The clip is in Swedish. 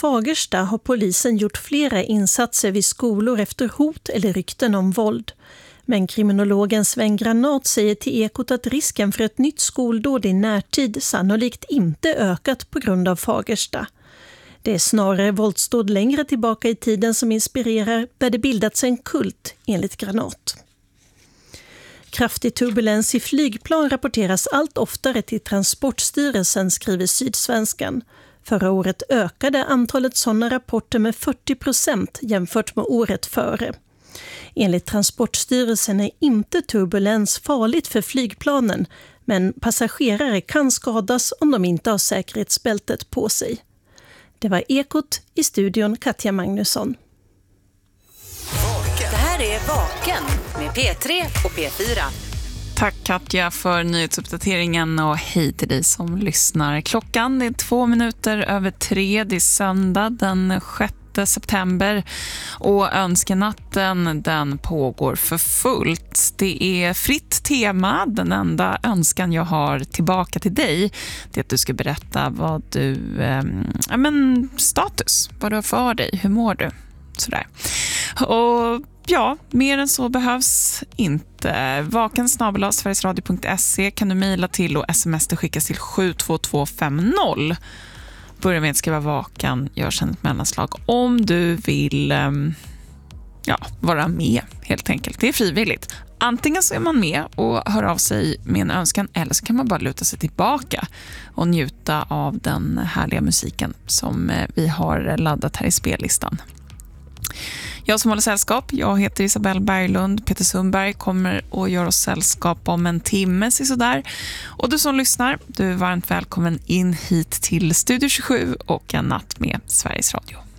Fagersta har polisen gjort flera insatser vid skolor efter hot eller rykten om våld. Men kriminologen Sven Granat säger till Ekot att risken för ett nytt skoldåd i närtid sannolikt inte ökat på grund av Fagersta. Det är snarare våldsdåd längre tillbaka i tiden som inspirerar, där det bildats en kult, enligt Granat. Kraftig turbulens i flygplan rapporteras allt oftare till Transportstyrelsen, skriver Sydsvenskan. Förra året ökade antalet sådana rapporter med 40% jämfört med året före. Enligt Transportstyrelsen är inte turbulens farligt för flygplanen, men passagerare kan skadas om de inte har säkerhetsbältet på sig. Det var Ekot, i studion Katja Magnusson. Det här är Vaken med P3 och P4. Tack Katja för nyhetsuppdateringen och hej till dig som lyssnar. Klockan är 2:02, det är söndag den 6 september och önskenatten den pågår för fullt. Det är fritt tema. Den enda önskan jag har tillbaka till dig det är att du ska berätta vad du status, vad du har för dig, hur mår du? Sådär. Och ja, mer än så behövs inte. vaken@sverigesradio.se kan du mejla till och sms det skickas till 72250. Börja med att skriva vaken, gör sen ett mellanslag om du vill vara med helt enkelt. Det är frivilligt. Antingen så är man med och hör av sig med en önskan eller så kan man bara luta sig tillbaka och njuta av den härliga musiken som vi har laddat här i spellistan. Jag som håller sällskap, jag heter Isabelle Berglund. Peter Sundberg kommer att göra oss sällskap om en timme sådär. Och du som lyssnar, du är varmt välkommen in hit till Studio 27 och en natt med Sveriges Radio.